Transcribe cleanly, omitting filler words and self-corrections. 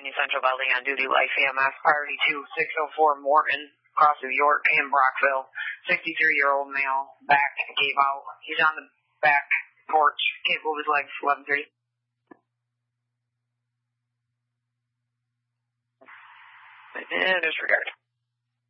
Pennsylvania Central Building on duty, life EMS, priority 2604 Morton, across New York and Brockville. 63-year-old male, back gave out. He's on the back porch, can't move his legs, 11:30. And disregard.